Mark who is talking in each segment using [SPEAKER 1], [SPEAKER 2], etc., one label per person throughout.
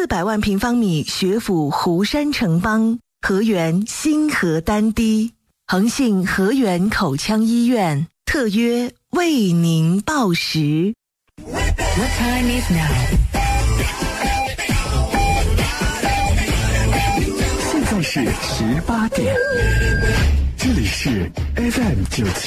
[SPEAKER 1] 400万平方米学府湖山城邦，河源新河丹堤，恒信河源口腔医院特约为您报时。
[SPEAKER 2] What time is now?
[SPEAKER 3] 现在是18点，这里是 FM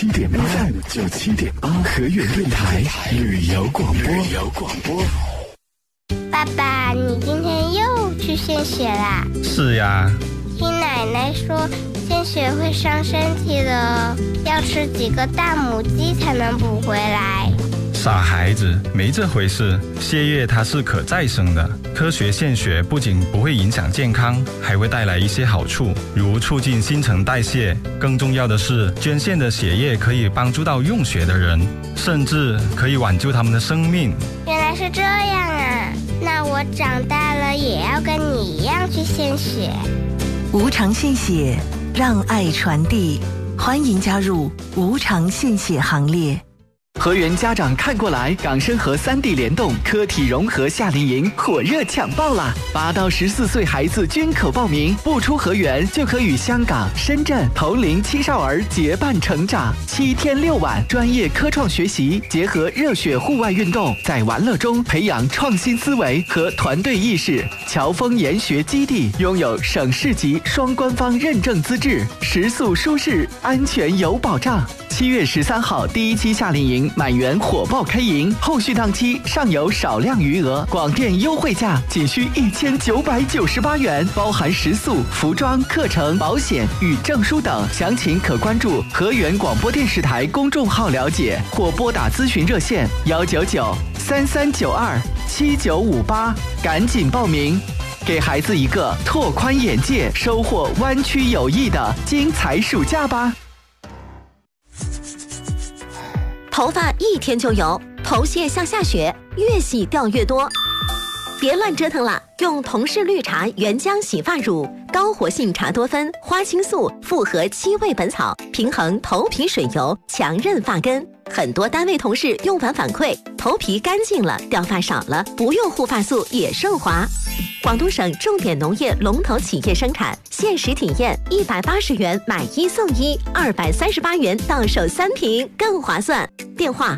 [SPEAKER 3] 97.8河源电台旅游广播。
[SPEAKER 4] 爸爸，你今天又去献血啦？
[SPEAKER 5] 是呀。
[SPEAKER 4] 听奶奶说献血会伤身体的，要吃几个大母鸡才能补回来。
[SPEAKER 5] 傻孩子，没这回事。血液它是可再生的，科学献血不仅不会影响健康，还会带来一些好处，如促进新陈代谢。更重要的是，捐献的血液可以帮助到用血的人，甚至可以挽救他们的生命。
[SPEAKER 4] 原来是这样啊，那我长大了也要跟你一样去献血。
[SPEAKER 1] 无偿献血，让爱传递，欢迎加入无偿献血行列。
[SPEAKER 6] 河源家长看过来，港深河3地联动科体融合夏令营火热抢报啦！8到14岁孩子均可报名，不出河源就可与香港、深圳同龄青少儿结伴成长。7天6晚，专业科创学习，结合热血户外运动，在玩乐中培养创新思维和团队意识。侨丰研学基地拥有省市级双官方认证资质，食宿舒适，安全有保障。7月13号第1期夏令营满员火爆开营，后续档期尚有少量余额，广电优惠价仅需1998元，包含食宿、服装、课程、保险与证书等。详情可关注河源广播电视台公众号了解，或拨打咨询热线199-3392-7958，赶紧报名，给孩子一个拓宽眼界、收获湾区友谊的精彩暑假吧。
[SPEAKER 7] 头发一天就油，头屑像下雪，越洗掉越多。别乱折腾了，用同氏绿茶原浆洗发乳，高活性茶多酚、花青素复合7味本草，平衡头皮水油，强韧发根。很多单位同事用完反馈，头皮干净了，掉发少了，不用护发素也顺滑。广东省重点农业龙头企业生产，限时体验180元买1送1，238元到手3瓶，更划算。电话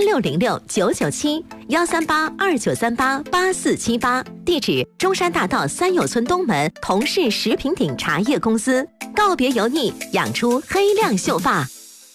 [SPEAKER 7] 3606-997，138-2938-8478，地址中山大道三友村东门同氏食品鼎茶叶公司。告别油腻，养出黑亮秀发。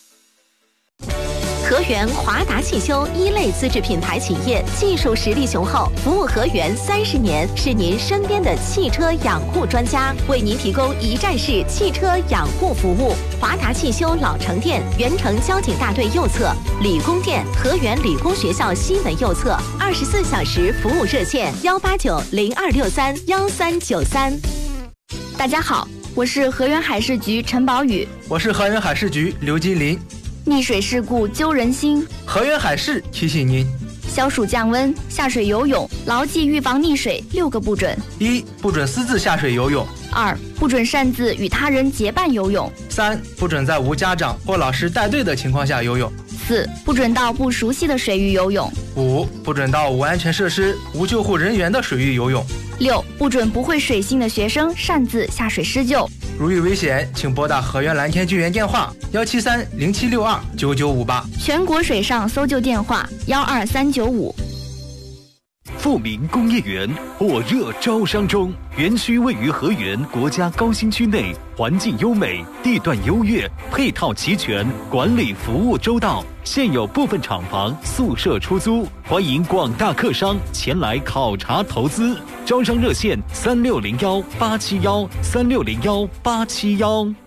[SPEAKER 7] 河源华达汽修1类资质品牌企业，技术实力雄厚，服务河源30年，是您身边的汽车养护专家，为您提供一站式汽车养护服务。华达汽修老城店，原城交警大队右侧；理工店，河源理工学校西门右侧，24小时服务热线189-0263-1393。
[SPEAKER 8] 大家好，我是河源海事局陈宝宇，
[SPEAKER 9] 我是河源海事局刘金林。
[SPEAKER 8] 溺水事故揪人心，
[SPEAKER 9] 河源海事提醒您：
[SPEAKER 8] 消暑降温，下水游泳，牢记预防溺水6个不准
[SPEAKER 9] ：1. 不准私自下水游泳
[SPEAKER 8] ；2. 不准擅自与他人结伴游泳
[SPEAKER 9] ；3. 不准在无家长或老师带队的情况下游泳
[SPEAKER 8] ；4. 不准到不熟悉的水域游泳
[SPEAKER 9] ；5. 不准到无安全设施、无救护人员的水域游泳
[SPEAKER 8] ；6. 不准不会水性的学生擅自下水施救。
[SPEAKER 9] 如遇危险，请拨打河源蓝天救援电话17307629958，
[SPEAKER 8] 全国水上搜救电话12395。
[SPEAKER 3] 富民工业园火热招商中，园区位于河源国家高新区内，环境优美，地段优越，配套齐全，管理服务周到。现有部分厂房宿舍出租，欢迎广大客商前来考察投资。招商热线3601-871，3601-871。